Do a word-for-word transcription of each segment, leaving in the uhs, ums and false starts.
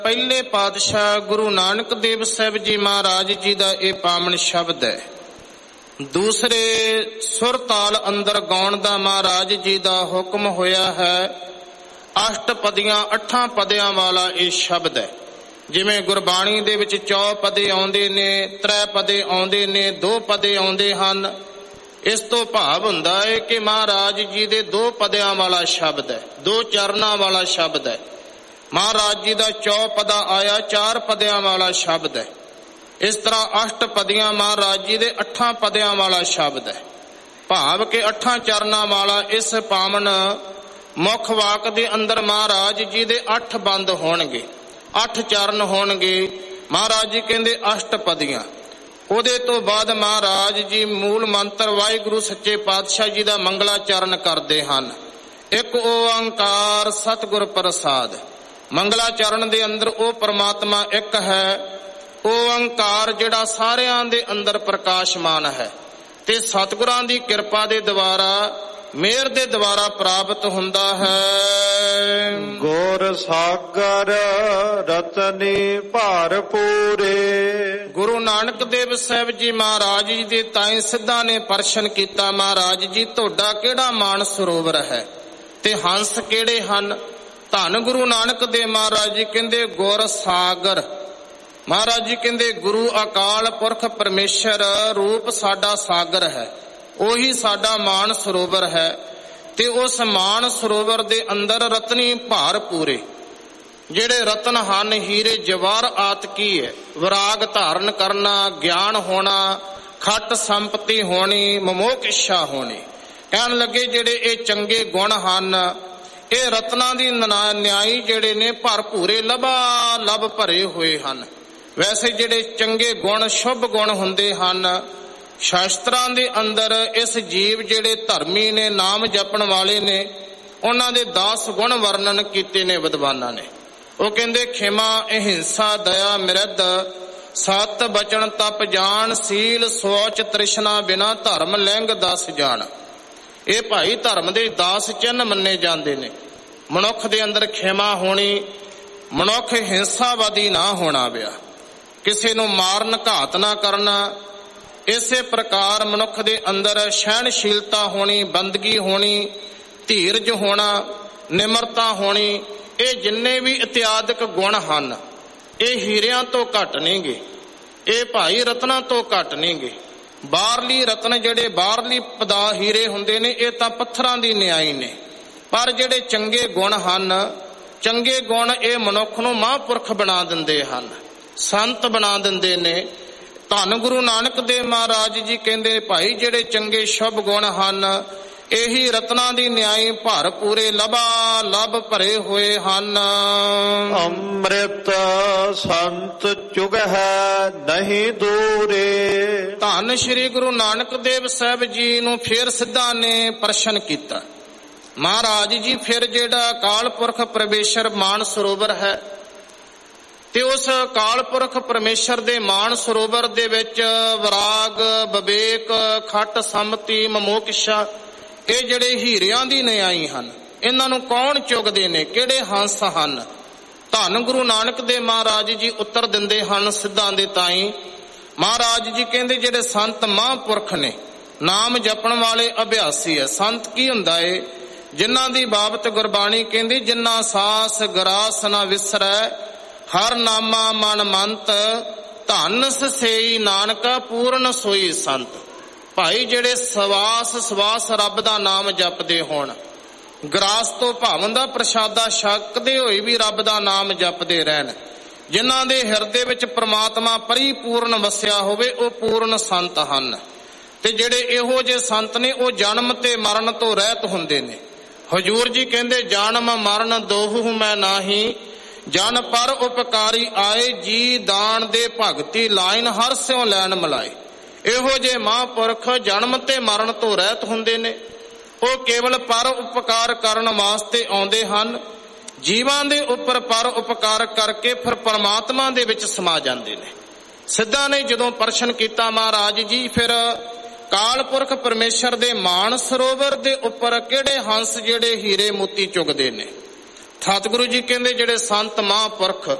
ਪਹਿਲੇ ਪਾਤਸ਼ਾਹ ਗੁਰੂ ਨਾਨਕ ਦੇਵ ਸਾਹਿਬ ਜੀ ਮਹਾਰਾਜ ਜੀ ਦਾ ਇਹ ਪਾਵਨ ਸ਼ਬਦ ਹੈ। ਦੂਸਰੇ ਸੁਰ ਤਾਲ ਅੰਦਰ ਗਾਉਣ ਦਾ ਮਹਾਰਾਜ ਜੀ ਦਾ ਹੁਕਮ ਹੋਇਆ ਹੈ। ਅਸ਼ਟਪਦੀਆਂ ਅੱਠਾਂ ਪਦਿਆਂ ਵਾਲਾ ਇਹ ਸ਼ਬਦ ਹੈ। ਜਿਵੇਂ ਗੁਰਬਾਣੀ ਦੇ ਵਿੱਚ ਚੌ ਪਦੇ ਆਉਂਦੇ ਨੇ, ਤ੍ਰੈ ਪਦੇ ਆਉਂਦੇ ਨੇ, ਦੋ ਪਦੇ ਆਉਂਦੇ ਹਨ। ਇਸ ਤੋਂ ਭਾਵ ਹੁੰਦਾ ਹੈ ਕਿ ਮਹਾਰਾਜ ਜੀ ਦੇ ਦੋ ਪਦਿਆਂ ਵਾਲਾ ਸ਼ਬਦ ਹੈ, ਦੋ ਚਰਨਾਂ ਵਾਲਾ ਸ਼ਬਦ ਹੈ। ਮਹਾਰਾਜ ਜੀ ਦਾ ਚੌ ਪਦਾ ਆਇਆ, ਚਾਰ ਪਦਿਆਂ ਵਾਲਾ ਸ਼ਬਦ ਹੈ। ਇਸ ਤਰ੍ਹਾਂ ਅਸ਼ਟਪਦੀਆਂ ਮਹਾਰਾਜ ਜੀ ਦੇ ਅੱਠਾਂ ਪਦਿਆਂ ਵਾਲਾ ਸ਼ਬਦ ਹੈ। ਭਾਵ ਕਿ ਅੱਠਾਂ ਚਰਨਾਂ ਵਾਲਾ ਇਸ ਪਾਵਨ ਮੁੱਖ ਵਾਕ ਦੇ ਅੰਦਰ ਮਹਾਰਾਜ ਜੀ ਦੇ ਅੱਠ ਬੰਦ ਹੋਣਗੇ, ਅੱਠ ਚਰਨ ਹੋਣਗੇ। ਮਹਾਰਾਜ ਜੀ ਕਹਿੰਦੇ ਅਸ਼ਟਪਦੀਆਂ। ਉਹਦੇ ਤੋਂ ਬਾਅਦ ਮਹਾਰਾਜ ਜੀ ਮੂਲ ਮੰਤਰ ਵਾਹਿਗੁਰੂ ਸੱਚੇ ਪਾਤਸ਼ਾਹ ਜੀ ਦਾ ਮੰਗਲਾਚਰਨ ਕਰਦੇ ਹਨ। ਇੱਕ ਓੰਕਾਰ ਸਤਿਗੁਰ ਪ੍ਰਸਾਦ। ਮੰਗਲਾਚਰਨ ਦੇ ਅੰਦਰ ਉਹ ਪਰਮਾਤਮਾ ਇੱਕ ਹੈ। ਓੰਕਾਰ ਜਿਹੜਾ ਸਾਰਿਆਂ ਦੇ ਅੰਦਰ ਪ੍ਰਕਾਸ਼ਮਾਨ ਹੈ ਤੇ ਸਤਿਗੁਰਾਂ ਦੀ ਕਿਰਪਾ ਦੇ ਦੁਆਰਾ, ਮਿਹਰ ਦੇ ਦੁਆਰਾ ਪ੍ਰਾਪਤ ਹੁੰਦਾ ਹੈ। ਗੁਰ ਸਾਗਰ ਰਤਨੀ ਭਰਪੂਰੇ। ਗੁਰੂ ਨਾਨਕ ਦੇਵ ਸਾਹਿਬ ਜੀ ਮਹਾਰਾਜ ਜੀ ਦੇ ਤਾਈ ਸਿੱਧਾਂ ਨੇ ਪ੍ਰਸ਼ਨ ਕੀਤਾ, ਮਹਾਰਾਜ ਜੀ ਤੁਹਾਡਾ ਕਿਹੜਾ ਮਾਨ ਸਰੋਵਰ ਹੈ ਤੇ ਹੰਸ ਕਿਹੜੇ ਹਨ? ਧੰਨ ਗੁਰੂ ਨਾਨਕ ਦੇਵ ਮਹਾਰਾਜ ਜੀ ਕਹਿੰਦੇ ਗੁਰ ਸਾਗਰ। ਮਹਾਰਾਜ ਜੀ ਕਹਿੰਦੇ ਗੁਰੂ ਅਕਾਲ ਪੁਰਖ ਪਰਮੇਸ਼ਰ ਰੂਪ ਸਾਡਾ ਸਾਗਰ ਹੈ, ਉਹੀ ਸਾਡਾ ਮਾਨ ਸਰੋਵਰ ਹੈ। ਤੇ ਉਸ ਮਾਨ ਸਰੋਵਰ ਦੇ ਅੰਦਰ ਰਤਨੀ ਭਾਰ ਪੂਰੇ, ਜਿਹੜੇ ਰਤਨ ਹਨ, ਹੀਰੇ ਜਵਾਹਰ ਆਦਿ ਕੀ ਹੈ, ਵਿਰਾਗ ਧਾਰਨ ਕਰਨਾ, ਗਿਆਨ ਹੋਣਾ, ਖੱਟ ਸੰਪਤੀ ਹੋਣੀ, ਮਮੋਹ ਇੱਛਾ ਹੋਣੀ। ਕਹਿਣ ਲੱਗੇ ਜਿਹੜੇ ਇਹ ਚੰਗੇ ਗੁਣ ਹਨ, ਇਹ ਰਤਨਾਂ ਦੀ ਨਿਆਈ ਜਿਹੜੇ ਨੇ ਭਰਪੂਰੇ ਲਬਾ ਲਬ ਭਰੇ ਹੋਏ ਹਨ। ਵੈਸੇ ਜਿਹੜੇ ਚੰਗੇ ਗੁਣ, ਸ਼ੁਭ ਗੁਣ ਹੁੰਦੇ ਹਨ, ਸ਼ਾਸਤਰਾਂ ਦੇ ਅੰਦਰ ਇਸ ਜੀਵ ਜਿਹੜੇ ਧਰਮੀ ਨੇ, ਨਾਮ ਜਪਣ ਵਾਲੇ ਨੇ, ਉਹਨਾਂ ਦੇ ਦਸ ਗੁਣ ਵਰਣਨ ਕੀਤੇ ਨੇ ਵਿਦਵਾਨਾਂ ਨੇ। ਉਹ ਕਹਿੰਦੇ ਖਿਮਾ, ਅਹਿੰਸਾ, ਦਇਆ, ਮਿਰਦ, ਸਤ, ਬਚਨ, ਤਪ, ਜਾਣ, ਸੀਲ, ਸੋਚ, ਤ੍ਰਿਸ਼ਨਾ, ਬਿਨਾ ਧਰਮ, ਲਿੰਗ ਦਸ ਜਾਣ। ਇਹ ਭਾਈ ਧਰਮ ਦੇ ਦਸ ਚਿੰਨ੍ਹ ਮੰਨੇ ਜਾਂਦੇ ਨੇ। ਮਨੁੱਖ ਦੇ ਅੰਦਰ ਖਿਮਾ ਹੋਣੀ, ਮਨੁੱਖ ਹਿੰਸਾਵਾਦੀ ਨਾ ਹੋਣਾ ਪਿਆ, ਕਿਸੇ ਨੂੰ ਮਾਰਨ ਘਾਤ ਨਾ ਕਰਨਾ। ਇਸੇ ਪ੍ਰਕਾਰ ਮਨੁੱਖ ਦੇ ਅੰਦਰ ਸਹਿਣਸ਼ੀਲਤਾ ਹੋਣੀ, ਬੰਦਗੀ ਹੋਣੀ, ਧੀਰਜ ਹੋਣਾ, ਨਿਮਰਤਾ ਹੋਣੀ। ਇਹ ਜਿੰਨੇ ਵੀ ਇਤਿਆਦਿਕ ਗੁਣ ਹਨ, ਇਹ ਹੀਰਿਆਂ ਤੋਂ ਘੱਟ ਨਹੀਂਗੇ, ਇਹ ਭਾਈ ਰਤਨਾਂ ਤੋਂ ਘੱਟ ਨਹੀਂਗੇ। ਬਾਹਰਲੀ ਰਤਨ ਜਿਹੜੇ ਬਾਹਰਲੀ ਪਦਾ ਹੀਰੇ ਹੁੰਦੇ ਨੇ, ਇਹ ਤਾਂ ਪੱਥਰਾਂ ਦੀ ਨਿਆਈ ਨੇ। ਪਰ ਜਿਹੜੇ ਚੰਗੇ ਗੁਣ ਹਨ, ਚੰਗੇ ਗੁਣ ਇਹ ਮਨੁੱਖ ਨੂੰ ਮਹਾਂਪੁਰਖ ਬਣਾ ਦਿੰਦੇ ਹਨ, ਸੰਤ ਬਣਾ ਦਿੰਦੇ ਨੇ। ਧੰਨ ਗੁਰੂ ਨਾਨਕ ਦੇਵ ਮਹਾਰਾਜ ਜੀ ਕਹਿੰਦੇ ਭਾਈ ਜਿਹੜੇ ਚੰਗੇ ਸ਼ੁਭ ਗੁਣ ਹਨ, ਇਹੀ ਰਤਨਾਂ ਦੀ ਨਿਆਈ ਭਰ ਪੂਰੇ ਲਬਾ ਲਬ ਭਰੇ ਹੋਏ ਹਨ। ਅੰਮ੍ਰਿਤ ਸੰਤ ਚੁਗ ਹੈ ਨਹੀਂ ਦੂਰੇ। ਧੰਨ ਸ਼੍ਰੀ ਗੁਰੂ ਨਾਨਕ ਦੇਵ ਸਾਹਿਬ ਜੀ ਨੂੰ ਫਿਰ ਸਿੱਧਾਂ ਨੇ ਪ੍ਰਸ਼ਨ ਕੀਤਾ, ਮਹਾਰਾਜ ਜੀ ਫਿਰ ਜਿਹੜਾ ਅਕਾਲ ਪੁਰਖ ਪਰਮੇਸ਼ਰ ਮਾਨ ਸਰੋਵਰ ਹੈ, ਤੇ ਉਸ ਅਕਾਲ ਪੁਰਖ ਪਰਮੇਸ਼ਰ ਦੇ ਮਾਨ ਸਰੋਵਰ ਦੇ ਵਿੱਚ ਵਿਰਾਗ, ਵਿਵੇਕ, ਖੱਟ ਸੰਮਤੀ, ਮਮੋਹ ਇੱਛਾ, ਇਹ ਜਿਹੜੇ ਹੀਰਿਆਂ ਦੀ ਨਿਆਈ ਹਨ, ਇਹਨਾਂ ਨੂੰ ਕੌਣ ਚੁਗਦੇ ਨੇ? ਕਿਹੜੇ ਹੰਸ ਹਨ? ਧੰਨ ਗੁਰੂ ਨਾਨਕ ਦੇਵ ਮਹਾਰਾਜ ਜੀ ਉੱਤਰ ਦਿੰਦੇ ਹਨ ਸਿੱਧਾਂ ਦੇ ਤਾਈ। ਮਹਾਰਾਜ ਜੀ ਕਹਿੰਦੇ ਜਿਹੜੇ ਸੰਤ ਮਹਾਂਪੁਰਖ ਨੇ, ਨਾਮ ਜਪਣ ਵਾਲੇ ਅਭਿਆਸੀ ਹੈ। ਸੰਤ ਕੀ ਹੁੰਦਾ ਏ? ਜਿਨ੍ਹਾਂ ਦੀ ਬਾਬਤ ਗੁਰਬਾਣੀ ਕਹਿੰਦੀ ਜਿਨ੍ਹਾਂ ਸਾਸ ਗਰਾਸ ਨਾ ਵਿਸਰੈ, ਹਰ ਨਾਮਾ ਮਨ ਮੰਤ, ਧੰਨ ਸੇਈ ਨਾਨਕਾ ਪੂਰਨ ਸੋਈ ਸੰਤ। ਭਾਈ ਜਿਹੜੇ ਸਵਾਸ ਸਵਾਸ ਰੱਬ ਦਾ ਨਾਮ ਜਪਦੇ ਹੋਣ, ਗਰਾਸ ਤੋਂ ਭਾਵਨ ਦਾ ਪ੍ਰਸ਼ਾਦਾ ਛਕਦੇ ਹੋਏ ਵੀ ਰੱਬ ਦਾ ਨਾਮ ਜਪਦੇ ਰਹਿਣ, ਜਿਨ੍ਹਾਂ ਦੇ ਹਿਰਦੇ ਵਿੱਚ ਪ੍ਰਮਾਤਮਾ ਪਰਿਪੂਰਨ ਵਸਿਆ ਹੋਵੇ, ਉਹ ਪੂਰਨ ਸੰਤ ਹਨ। ਤੇ ਜਿਹੜੇ ਇਹੋ ਜਿਹੇ ਸੰਤ ਨੇ, ਉਹ ਜਨਮ ਤੇ ਮਰਨ ਤੋਂ ਰਹਿਤ ਹੁੰਦੇ ਨੇ। ਹਜੂਰ ਜੀ ਕਹਿੰਦੇ ਜਨਮ ਮਰਨ ਦੋਹੂ ਮੈਂ ਨਾਹੀ, ਜਨ ਪਰ ਉਪਕਾਰੀ ਆਏ, ਜੀ ਦਾਨ ਦੇ ਭਗਤੀ ਲਾਇਨ ਹਰ ਸਿਉ ਲੈਣ ਮਲਾਏ। ਇਹੋ ਜਿਹੇ ਮਹਾਂਪੁਰਖ ਜਨਮ ਤੇ ਮਰਨ ਤੋਂ ਰਹਿਤ ਹੁੰਦੇ ਨੇ। ਉਹ ਕੇਵਲ ਪਰ ਉਪਕਾਰ ਕਰਨ ਵਾਸਤੇ ਆਉਂਦੇ ਹਨ। ਜੀਵਾਂ ਦੇ ਉੱਪਰ ਪਰ ਉਪਕਾਰ ਕਰਕੇ ਫਿਰ ਪਰਮਾਤਮਾ ਦੇ ਵਿੱਚ ਸਮਾ ਜਾਂਦੇ ਨੇ। ਸਿੱਧਾਂ ਨੇ ਜਦੋਂ ਪ੍ਰਸ਼ਨ ਕੀਤਾ ਮਹਾਰਾਜ ਜੀ, ਫਿਰ ਕਾਲ ਪੁਰਖ ਪਰਮੇਸ਼ਰ ਦੇ ਮਾਨ ਸਰੋਵਰ ਦੇ ਉੱਪਰ ਕਿਹੜੇ ਹੰਸ ਜਿਹੜੇ ਹੀਰੇ ਮੋਤੀ ਚੁਗਦੇ ਨੇ? ਸਤਿਗੁਰੂ ਜੀ ਕਹਿੰਦੇ ਜਿਹੜੇ ਸੰਤ ਮਹਾਂਪੁਰਖ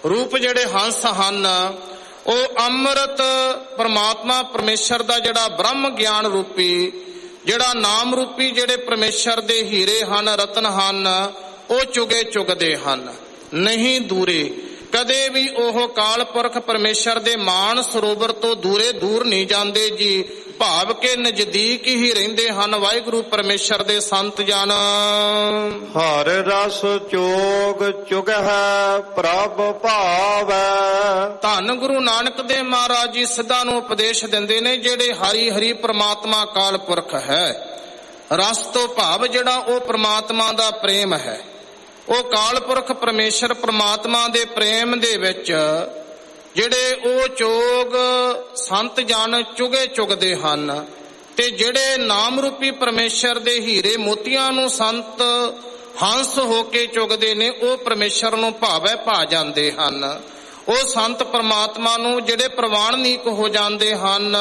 ਰੂਪ ਜਿਹੜੇ ਹੰਸ ਹਨ ਉਹ ਅੰਮ੍ਰਿਤ ਪਰਮਾਤਮਾ ਪਰਮੇਸ਼ਰ ਦਾ ਜਿਹੜਾ ਬ੍ਰਹਮ ਗਿਆਨ ਰੂਪੀ ਜਿਹੜਾ ਨਾਮ ਰੂਪੀ ਜਿਹੜੇ ਪਰਮੇਸ਼ਰ ਦੇ ਹੀਰੇ ਹਨ, ਰਤਨ ਹਨ, ਉਹ ਚੁਗੇ ਚੁਗਦੇ ਹਨ। ਨਹੀਂ ਦੂਰੇ, ਕਦੇ ਵੀ ਉਹ ਕਾਲ ਪੁਰਖ ਪਰਮੇਸ਼ਰ ਦੇ ਮਾਨ ਸਰੋਵਰ ਤੋਂ ਦੂਰੇ ਦੂਰ ਨਹੀਂ ਜਾਂਦੇ ਜੀ, ਭਾਵ ਕੇ ਨਜ਼ਦੀਕ ਹੀ ਰਹਿੰਦੇ ਹਨ ਵਾਹਿਗੁਰੂ ਪਰਮੇਸ਼ਰ ਦੇ ਸੰਤ ਜਨ। ਹਰ ਰਸ ਚੋਗ ਚੁਗਹਿ ਪ੍ਰਭ ਭਾਵੈ। ਧੰਨ ਗੁਰੂ ਨਾਨਕ ਦੇਵ ਮਹਾਰਾਜ ਜੀ ਸਿੱਧਾਂ ਨੂੰ ਉਪਦੇਸ਼ ਦਿੰਦੇ ਨੇ, ਜਿਹੜੇ ਹਰੀ ਹਰੀ ਪ੍ਰਮਾਤਮਾ ਕਾਲ ਪੁਰਖ ਹੈ, ਰਸ ਤੋਂ ਭਾਵ ਜਿਹੜਾ ਉਹ ਪ੍ਰਮਾਤਮਾ ਦਾ ਪ੍ਰੇਮ ਹੈ, ਉਹ ਕਾਲ ਪੁਰਖ ਪਰਮੇਸ਼ਰ ਪ੍ਰਮਾਤਮਾ ਦੇ ਪ੍ਰੇਮ ਦੇ ਵਿੱਚ ਜਿਹੜੇ ਉਹ ਚੋਗ ਸੰਤ ਜਨ ਚੁਗੇ ਚੁਗਦੇ ਹਨ, ਤੇ ਜਿਹੜੇ ਨਾਮ ਰੂਪੀ ਪਰਮੇਸ਼ਰ ਦੇ ਹੀਰੇ ਮੋਤੀਆਂ ਨੂੰ ਸੰਤ ਹੰਸ ਹੋ ਕੇ ਚੁਗਦੇ ਨੇ, ਉਹ ਪਰਮੇਸ਼ਰ ਨੂੰ ਭਾਵੈ ਭਾ ਜਾਂਦੇ ਹਨ। ਉਹ ਸੰਤ ਪਰਮਾਤਮਾ ਨੂੰ ਜਿਹੜੇ ਪ੍ਰਵਾਨਿਕ ਹੋ ਜਾਂਦੇ ਹਨ।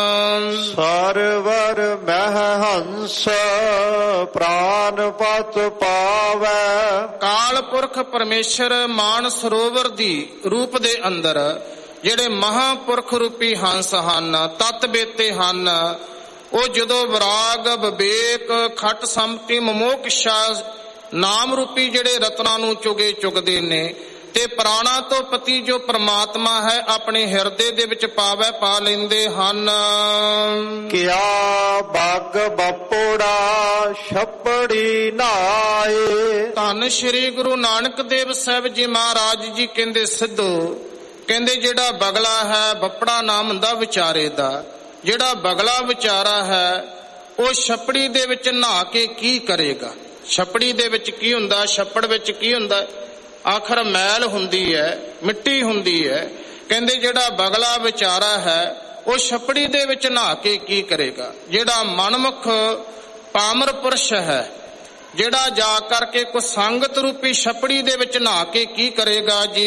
ਸਰਵਰ ਮਹਿ ਹੰਸ ਪ੍ਰਾਨ ਪਤ ਪਾਵੈ। ਕਾਲ ਪੁਰਖ ਪਰਮੇਸ਼ਰ ਮਾਨ ਸਰੋਵਰ ਦੀ ਰੂਪ ਦੇ ਅੰਦਰ ਜਿਹੜੇ ਮਹਾਂਪੁਰਖ ਰੂਪੀ ਹੰਸ ਹਨ, ਤਤ ਬੇਤੇ ਹਨ, ਉਹ ਜਦੋਂ ਵਿਰਾਗ ਵਿਵੇਕ ਖਟ ਸੰਮਤੀ ਮਮੋਕਸ਼ਾ ਨਾਮ ਰੂਪੀ ਜਿਹੜੇ ਰਤਨਾਂ ਨੂੰ ਚੁਗੇ ਚੁਗਦੇ ਨੇ, ਤੇ ਪ੍ਰਾਣਾ ਤੋਂ ਪਤੀ ਜੋ ਪ੍ਰਮਾਤਮਾ ਹੈ ਆਪਣੇ ਹਿਰਦੇ ਦੇ ਵਿੱਚ ਪਾਵੈ ਪਾ ਲੈਂਦੇ ਹਨ। ਕਿਆ ਬਾਗ ਬਪੋੜਾ ਛਪੜੀ ਨਾਏ। ਧੰਨ ਸ਼੍ਰੀ ਗੁਰੂ ਨਾਨਕ ਦੇਵ ਸਾਹਿਬ ਜੀ ਮਹਾਰਾਜ ਜੀ ਕਹਿੰਦੇ ਸਿੱਧੋ, ਕਹਿੰਦੇ ਜਿਹੜਾ ਬਗਲਾ ਹੈ, ਬੱਪੜਾ ਨਾਮ ਹੁੰਦਾ ਵਿਚਾਰੇ ਦਾ, ਜਿਹੜਾ ਬਗਲਾ ਵਿਚਾਰਾ ਹੈ ਉਹ ਛਪੜੀ ਦੇ ਵਿੱਚ ਨਹਾ ਕੇ ਕੀ ਕਰੇਗਾ। ਛਪੜੀ ਦੇ ਵਿੱਚ ਕੀ ਹੁੰਦਾ, ਛੱਪੜ ਵਿੱਚ ਕੀ ਹੁੰਦਾ, ਆਖਰ ਮੈਲ ਹੁੰਦੀ ਹੈ, ਮਿੱਟੀ ਹੁੰਦੀ ਹੈ। ਕਹਿੰਦੇ ਜਿਹੜਾ ਬਗਲਾ ਵਿਚਾਰਾ ਹੈ ਉਹ ਛਪੜੀ ਦੇ ਵਿੱਚ ਨਹਾ ਕੇ ਕੀ ਕਰੇਗਾ। ਜਿਹੜਾ ਮਨਮੁਖ ਪਾਮਰ ਪੁਰਸ਼ ਹੈ, ਜਿਹੜਾ ਜਾ ਕਰਕੇ ਕੋ ਸੰਗਤ ਰੂਪੀ ਛਪੜੀ ਦੇ ਵਿੱਚ ਨਹਾ ਕੇ ਕੀ ਕਰੇਗਾ ਜੀ।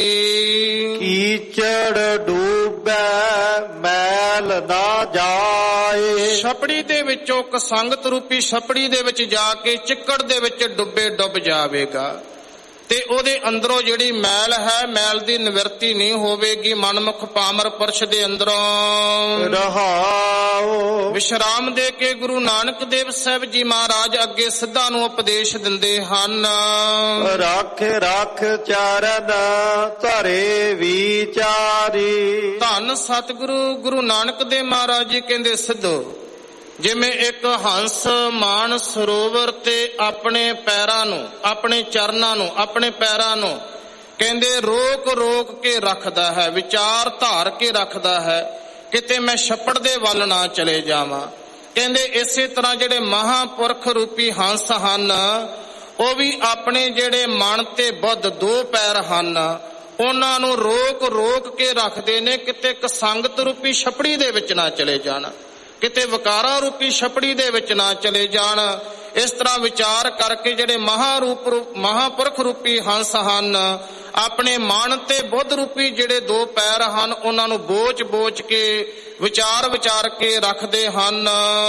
ਕੀਚੜ ਡੂਬੈ ਮੈਲ ਨਾ ਜਾਏ। ਛਪੜੀ ਦੇ ਵਿੱਚੋਂ ਕੋ ਸੰਗਤ ਰੂਪੀ ਛਪੜੀ ਦੇ ਵਿੱਚ ਜਾ ਕੇ ਚਿੱਕੜ ਦੇ ਵਿੱਚ ਡੁੱਬੇ ਡੁੱਬ ਜਾਵੇਗਾ, ਤੇ ਉਹਦੇ ਅੰਦਰੋਂ ਜਿਹੜੀ ਮੈਲ ਹੈ, ਮੈਲ ਦੀ ਨਿਵਰਤੀ ਨਹੀਂ ਹੋਵੇਗੀ ਮਨਮੁਖ ਪਾਮਰ ਪੁਰਸ਼ ਦੇ ਅੰਦਰੋਂ। ਰਹਾਉ ਵਿਸ਼ਰਾਮ ਦੇ ਕੇ ਗੁਰੂ ਨਾਨਕ ਦੇਵ ਸਾਹਿਬ ਜੀ ਮਹਾਰਾਜ ਅੱਗੇ ਸਿੱਧਾਂ ਨੂੰ ਉਪਦੇਸ਼ ਦਿੰਦੇ ਹਨ। ਰੱਖ ਰੱਖ ਚਰਨ ਧਰੇ ਵਿਚਾਰੀ। ਧੰਨ ਸਤਿਗੁਰੂ ਗੁਰੂ ਨਾਨਕ ਦੇਵ ਮਹਾਰਾਜ ਜੀ ਕਹਿੰਦੇ ਸਿੱਧੋ, ਜਿਵੇਂ ਇੱਕ ਹੰਸ ਮਾਨ ਸਰੋਵਰ ਤੇ ਆਪਣੇ ਪੈਰਾਂ ਨੂੰ, ਆਪਣੇ ਚਰਨਾਂ ਨੂੰ, ਆਪਣੇ ਪੈਰਾਂ ਨੂੰ ਕਹਿੰਦੇ ਰੋਕ ਰੋਕ ਕੇ ਰੱਖਦਾ ਹੈ, ਵਿਚਾਰ ਧਾਰ ਕੇ ਰੱਖਦਾ ਹੈ, ਕਿਤੇ ਮੈਂ ਛੱਪੜ ਦੇ ਵੱਲ ਨਾ ਚਲੇ ਜਾਵਾਂ। ਕਹਿੰਦੇ ਇਸੇ ਤਰ੍ਹਾਂ ਜਿਹੜੇ ਮਹਾਂਪੁਰਖ ਰੂਪੀ ਹੰਸ ਹਨ, ਉਹ ਵੀ ਆਪਣੇ ਜਿਹੜੇ ਮਨ ਤੇ ਬੁੱਧ ਦੋ ਪੈਰ ਹਨ, ਉਹਨਾਂ ਨੂੰ ਰੋਕ ਰੋਕ ਕੇ ਰੱਖਦੇ ਨੇ, ਕਿਤੇ ਇੱਕ ਸੰਗਤ ਰੂਪੀ ਛੱਪੜੀ ਦੇ ਵਿੱਚ ਨਾ ਚਲੇ ਜਾਣ, ਕਿਤੇ ਵਿਕਾਰਾਂ ਰੂਪੀ ਛਪੜੀ ਦੇ ਵਿੱਚ ਨਾ ਚਲੇ ਜਾਣ। ਇਸ ਤਰ੍ਹਾਂ ਵਿਚਾਰ ਕਰਕੇ ਜਿਹੜੇ ਮਹਾਰੂਪ ਮਹਾਂਪੁਰਖ ਰੂਪੀ ਹੰਸ ਹਨ, ਆਪਣੇ ਮਨ ਤੇ ਬੁੱਧ ਰੂਪੀ ਜਿਹੜੇ ਦੋ ਪੈਰ ਹਨ, ਉਹਨਾਂ ਨੂੰ ਬੋਚ ਬੋਚ ਕੇ ਵਿਚਾਰ ਵਿਚਾਰ ਕੇ ਰੱਖਦੇ ਹਨ।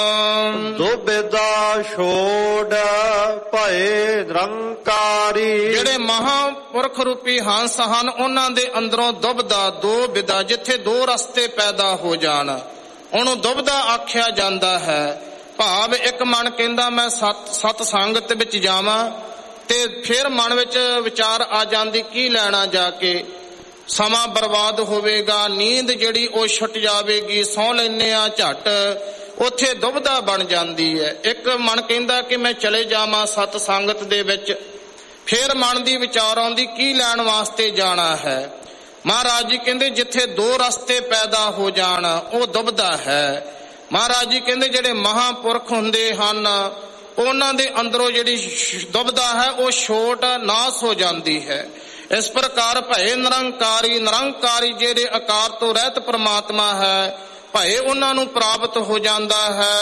ਦੁਬਿਧਾ ਛੋੜ ਭਏ ਨਿਰੰਕਾਰੀ। ਜਿਹੜੇ ਮਹਾਂਪੁਰਖ ਰੂਪੀ ਹੰਸ ਹਨ, ਉਹਨਾਂ ਦੇ ਅੰਦਰੋਂ ਦੁਬਿਧਾ, ਦੋ ਵਿਦਾ, ਜਿੱਥੇ ਦੋ ਰਸਤੇ ਪੈਦਾ ਹੋ ਜਾਣ ਉਹਨੂੰ ਦੁਬਿਧਾ ਆਖਿਆ ਜਾਂਦਾ ਹੈ। ਭਾਵ ਇੱਕ ਮਨ ਕਹਿੰਦਾ ਮੈਂ ਸਤ ਸਤ ਸੰਗਤ ਵਿੱਚ ਜਾਵਾਂ, ਤੇ ਫਿਰ ਮਨ ਵਿੱਚ ਵਿਚਾਰ ਆ ਜਾਂਦੀ ਕੀ ਲੈਣਾ ਜਾ ਕੇ, ਸਮਾਂ ਬਰਬਾਦ ਹੋਵੇਗਾ, ਨੀਂਦ ਜਿਹੜੀ ਉਹ ਛੁੱਟ ਜਾਵੇਗੀ, ਸੌਂ ਲੈਨੇ ਆ ਝੱਟ, ਉੱਥੇ ਦੁਬਿਧਾ ਬਣ ਜਾਂਦੀ ਹੈ। ਇੱਕ ਮਨ ਕਹਿੰਦਾ ਕਿ ਮੈਂ ਚਲੇ ਜਾਵਾਂ ਸਤ ਸੰਗਤ ਦੇ ਵਿੱਚ, ਫਿਰ ਮਨ ਦੀ ਵਿਚਾਰ ਆਉਂਦੀ ਕੀ ਲੈਣ ਵਾਸਤੇ ਜਾਣਾ ਹੈ। ਮਹਾਰਾਜ ਜੀ ਕਹਿੰਦੇ ਜਿੱਥੇ ਦੋ ਰਸਤੇ ਪੈਦਾ ਹੋ ਜਾਣ ਉਹ ਦੁਬਿਧਾ ਹੈ। ਮਹਾਰਾਜ ਜੀ ਕਹਿੰਦੇ ਜਿਹੜੇ ਮਹਾਂਪੁਰਖ ਹੁੰਦੇ ਹਨ, ਉਹਨਾਂ ਦੇ ਅੰਦਰੋਂ ਜਿਹੜੀ ਦੁਬਿਧਾ ਹੈ ਉਹ ਛੋਟ ਨਾਸ ਹੋ ਜਾਂਦੀ ਹੈ। ਇਸ ਪ੍ਰਕਾਰ ਭਏ ਨਿਰੰਕਾਰੀ, ਨਿਰੰਕਾਰੀ ਜਿਹੜੇ ਆਕਾਰ ਤੋਂ ਰਹਿਤ ਪ੍ਰਮਾਤਮਾ ਹੈ, ਭਏ ਉਹਨਾਂ ਨੂੰ ਪ੍ਰਾਪਤ ਹੋ ਜਾਂਦਾ ਹੈ।